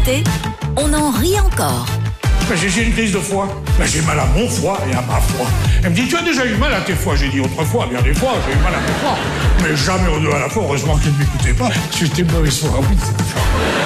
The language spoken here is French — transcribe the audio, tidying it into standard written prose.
écouter, on en rit encore. J'ai une crise de foie. J'ai mal à mon foie et à ma foi. Elle me dit, tu as déjà eu mal à tes foies? J'ai dit, autrefois, bien des fois, j'ai eu mal à mes foies. Mais jamais aux deux à la fois. Heureusement qu'il ne m'écoutait pas. J'étais mauvaise foi, oui.